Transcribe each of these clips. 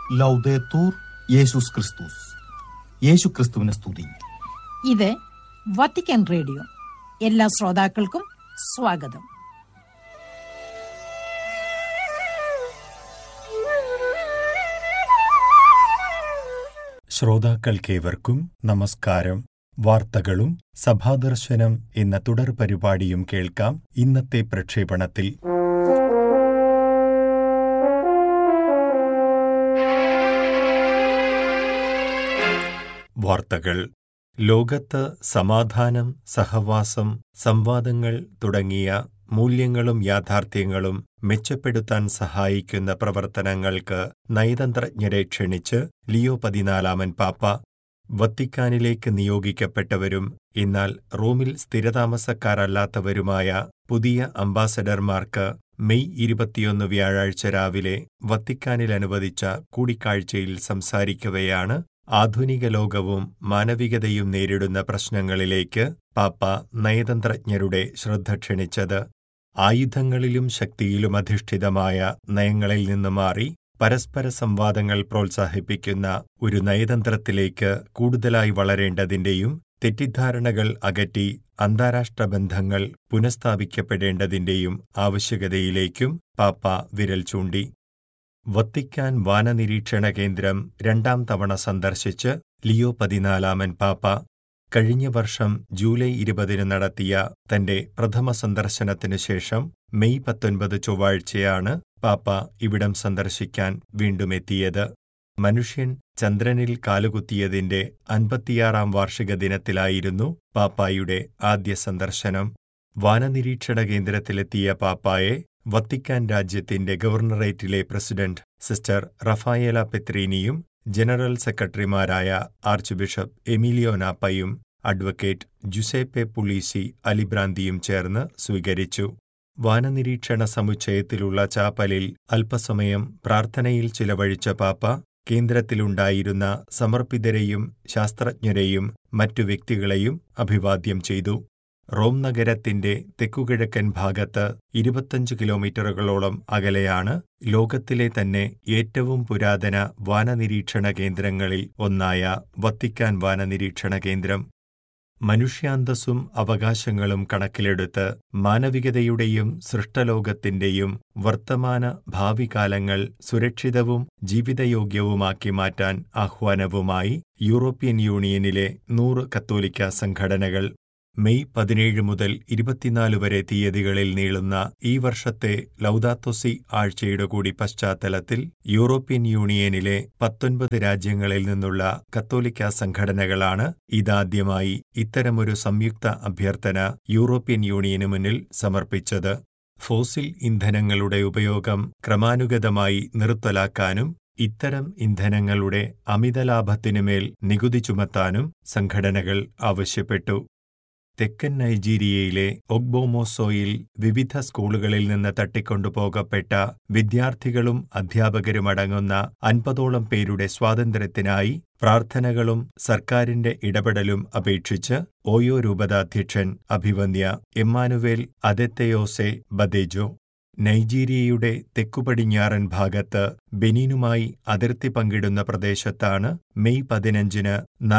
ലൗദേത്തൂർ യേശുസ് ക്രിസ്തുസ്. യേശു ക്രിസ്തുവിനെ സ്തുതി. ഇത് വത്തിക്കാൻ റേഡിയോ. എല്ലാ ശ്രോതാക്കൾക്കും സ്വാഗതം. ശ്രോതാക്കൾക്കേവർക്കും നമസ്കാരം. വാർത്തകളും സഭാദർശനം എന്ന തുടർ പരിപാടിയും കേൾക്കാം. ഇന്നത്തെ പ്രക്ഷേപണത്തിൽ വാർത്തകൾ. ലോകത്ത് സമാധാനം, സഹവാസം, സംവാദങ്ങൾ തുടങ്ങിയ മൂല്യങ്ങളും യാഥാർത്ഥ്യങ്ങളും മെച്ചപ്പെടുത്താൻ സഹായിക്കുന്ന പ്രവർത്തനങ്ങൾക്ക് നയതന്ത്രജ്ഞരെ ക്ഷണിച്ച് ലിയോ 14 പാപ്പ. വത്തിക്കാനിലേക്ക് നിയോഗിക്കപ്പെട്ടവരും എന്നാൽ റോമിൽ സ്ഥിരതാമസക്കാരല്ലാത്തവരുമായ പുതിയ അംബാസഡർമാർക്ക് മെയ് 21 വ്യാഴാഴ്ച രാവിലെ വത്തിക്കാനിൽ അനുവദിച്ച കൂടിക്കാഴ്ചയിൽ സംസാരിക്കവെയാണ് ആധുനിക ലോകവും മാനവികതയും നേരിടുന്ന പ്രശ്നങ്ങളിലേക്ക് പാപ്പ നയതന്ത്രജ്ഞരുടെ ശ്രദ്ധ ക്ഷണിച്ചത്. ആയുധങ്ങളിലും ശക്തിയിലും അധിഷ്ഠിതമായ നയങ്ങളിൽ നിന്ന് മാറി പരസ്പര സംവാദങ്ങൾ പ്രോത്സാഹിപ്പിക്കുന്ന ഒരു നയതന്ത്രത്തിലേക്ക് കൂടുതലായി വളരേണ്ടതിന്റെയും തെറ്റിദ്ധാരണകൾ അകറ്റി അന്താരാഷ്ട്ര ബന്ധങ്ങൾ പുനഃസ്ഥാപിക്കപ്പെടേണ്ടതിന്റെയും ആവശ്യകതയിലേക്കും പാപ്പ വിരൽ ചൂണ്ടി. വത്തിക്കാൻ വാനനിരീക്ഷണ കേന്ദ്രം 2ാം തവണ സന്ദർശിച്ച് ലിയോ 14 പാപ്പ. കഴിഞ്ഞ വർഷം ജൂലൈ 20 നടത്തിയ തന്റെ പ്രഥമ സന്ദർശനത്തിനു ശേഷം മെയ് 19 ചൊവ്വാഴ്ചയാണ് പാപ്പ ഇവിടം സന്ദർശിക്കാൻ വീണ്ടും എത്തിയത്. മനുഷ്യൻ ചന്ദ്രനിൽ കാലുകുത്തിയതിന്റെ 56ാം വാർഷിക ദിനത്തിലായിരുന്നു പാപ്പായുടെ ആദ്യ സന്ദർശനം. വാനനിരീക്ഷണ കേന്ദ്രത്തിലെത്തിയ പാപ്പായെ വത്തിക്കാൻ രാജ്യത്തിന്റെ ഗവർണറേറ്റിലെ പ്രസിഡന്റ് സിസ്റ്റർ റഫായേല പെത്രീനിയും ജനറൽ സെക്രട്ടറിമാരായ ആർച്ച് ബിഷപ്പ് എമിലിയോ നാപ്പയും അഡ്വക്കേറ്റ് ജുസേപ്പെ പുളീസി അലിബ്രാന്തിയും ചേർന്ന് സ്വീകരിച്ചു. വാനനിരീക്ഷണ സമുച്ചയത്തിലുള്ള ചാപ്പലിൽ അല്പസമയം പ്രാർത്ഥനയിൽ ചിലവഴിച്ച പാപ്പ കേന്ദ്രത്തിലുണ്ടായിരുന്ന സമർപ്പിതരെയും ശാസ്ത്രജ്ഞരെയും മറ്റു വ്യക്തികളെയും അഭിവാദ്യം ചെയ്തു. റോം നഗരത്തിന്റെ തെക്കുകിഴക്കൻ ഭാഗത്ത് 25 കിലോമീറ്ററുകളോളം അകലെയാണ് ലോകത്തിലെ തന്നെ ഏറ്റവും പുരാതന വാനനിരീക്ഷണ കേന്ദ്രങ്ങളിൽ ഒന്നായ വത്തിക്കാൻ വാനനിരീക്ഷണ കേന്ദ്രം. മനുഷ്യാന്തസ്സും അവകാശങ്ങളും കണക്കിലെടുത്ത് മാനവികതയുടെയും സൃഷ്ടലോകത്തിന്റെയും വർത്തമാന ഭാവി കാലങ്ങൾ സുരക്ഷിതവും ജീവിതയോഗ്യവുമാക്കി മാറ്റാൻ ആഹ്വാനവുമായി യൂറോപ്യൻ യൂണിയനിലെ 100 കത്തോലിക്ക സംഘടനകൾ. മെയ് 17 മുതൽ 24 വരെ തീയതികളിൽ നീളുന്ന ഈ വർഷത്തെ ലൗദാത്തോസി ആഴ്ചയുടെ കൂടി പശ്ചാത്തലത്തിൽ യൂറോപ്യൻ യൂണിയനിലെ 19 രാജ്യങ്ങളിൽ നിന്നുള്ള കത്തോലിക്ക സംഘടനകളാണ് ഇതാദ്യമായി ഇത്തരമൊരു സംയുക്ത അഭ്യർത്ഥന യൂറോപ്യൻ യൂണിയനു മുന്നിൽ സമർപ്പിച്ചത്. ഫോസിൽ ഇന്ധനങ്ങളുടെ ഉപയോഗം ക്രമാനുഗതമായി നിർത്തലാക്കാനും ഇത്തരം ഇന്ധനങ്ങളുടെ അമിതലാഭത്തിനുമേൽ നികുതി ചുമത്താനും സംഘടനകൾ ആവശ്യപ്പെട്ടു. തെക്കൻ നൈജീരിയയിലെ ഒഗ്ബോമോസോയിൽ വിവിധ സ്കൂളുകളിൽ നിന്ന് തട്ടിക്കൊണ്ടുപോകപ്പെട്ട വിദ്യാർത്ഥികളും അധ്യാപകരുമടങ്ങുന്ന 50ഓളം പേരുടെ സ്വാതന്ത്ര്യത്തിനായി പ്രാർത്ഥനകളും സർക്കാരിന്റെ ഇടപെടലും അപേക്ഷിച്ച് ഓയോ രൂപതാധ്യക്ഷൻ അഭിവന്യ എമ്മാനുവേൽ അദെത്തയോസെ ബദേജോ. നൈജീരിയയുടെ തെക്കുപടിഞ്ഞാറൻ ഭാഗത്ത് ബെനീനുമായി അതിർത്തി പങ്കിടുന്ന പ്രദേശത്താണ് മെയ് 15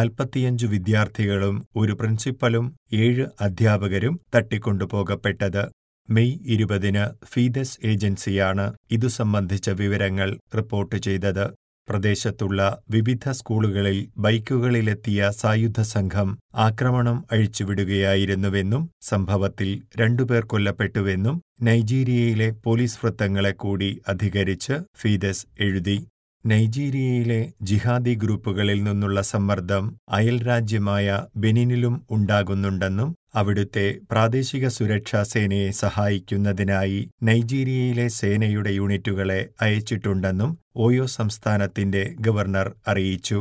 45 വിദ്യാർത്ഥികളും ഒരു പ്രിൻസിപ്പലും 7 അധ്യാപകരും തട്ടിക്കൊണ്ടുപോകപ്പെട്ടത്. മെയ് 20 ഫീദസ് ഏജൻസിയാണ് ഇതു സംബന്ധിച്ച വിവരങ്ങൾ റിപ്പോർട്ട് ചെയ്തത്. പ്രദേശത്തുള്ള വിവിധ സ്കൂളുകളിൽ ബൈക്കുകളിലെത്തിയ സായുധ സംഘം ആക്രമണം അഴിച്ചുവിടുകയായിരുന്നുവെന്നും സംഭവത്തിൽ 2 പേർ കൊല്ലപ്പെട്ടുവെന്നും നൈജീരിയയിലെ പോലീസ് വൃത്തങ്ങളെ കൂടി അധികരിച്ച് ഫീദസ് എഴുതി. നൈജീരിയയിലെ ജിഹാദി ഗ്രൂപ്പുകളിൽ നിന്നുള്ള സമ്മർദ്ദം അയൽരാജ്യമായ ബെനിനിലും ഉണ്ടാകുന്നുണ്ടെന്നും അവിടുത്തെ പ്രാദേശിക സുരക്ഷാ സേനയെ സഹായിക്കുന്നതിനായി നൈജീരിയയിലെ സേനയുടെ യൂണിറ്റുകളെ അയച്ചിട്ടുണ്ടെന്നും ഓയോ സംസ്ഥാനത്തിന്റെ ഗവർണർ അറിയിച്ചു.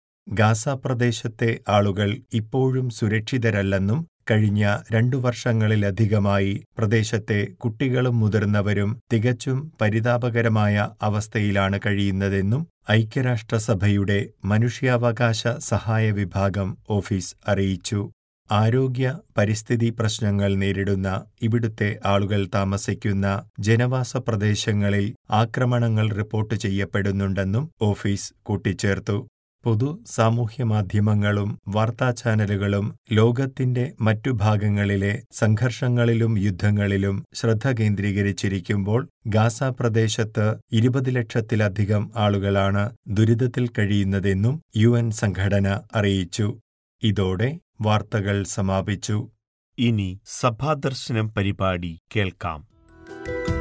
ഗാസ പ്രദേശത്തെ ആളുകൾ ഇപ്പോഴും സുരക്ഷിതരല്ലെന്നും കഴിഞ്ഞ 2 വർഷങ്ങളിലധികമായി പ്രദേശത്തെ കുട്ടികളും മുതിർന്നവരും തികച്ചും പരിതാപകരമായ അവസ്ഥയിലാണ് കഴിയുന്നതെന്നും ഐക്യരാഷ്ട്രസഭയുടെ മനുഷ്യാവകാശ സഹായ വിഭാഗം ഓഫീസ് അറിയിച്ചു. ആരോഗ്യ പരിസ്ഥിതി പ്രശ്നങ്ങൾ നേരിടുന്ന ഇവിടുത്തെ ആളുകൾ താമസിക്കുന്ന ജനവാസ പ്രദേശങ്ങളിൽ ആക്രമണങ്ങൾ റിപ്പോർട്ട് ചെയ്യപ്പെടുന്നുണ്ടെന്നും ഓഫീസ് കൂട്ടിച്ചേർത്തു. പൊതു സാമൂഹ്യമാധ്യമങ്ങളും വാർത്താ ചാനലുകളും ലോകത്തിന്റെ മറ്റു ഭാഗങ്ങളിലെ സംഘർഷങ്ങളിലും യുദ്ധങ്ങളിലും ശ്രദ്ധ കേന്ദ്രീകരിച്ചിരിക്കുമ്പോൾ ഗാസ പ്രദേശത്ത് 20 ലക്ഷത്തിലധികം ആളുകളാണ് ദുരിതത്തിൽ കഴിയുന്നതെന്നും UN സംഘടന അറിയിച്ചു. ഇതോടെ വാർത്തകൾ സമാപിച്ചു. ഇനി സഭാദർശനം പരിപാടി കേൾക്കാം.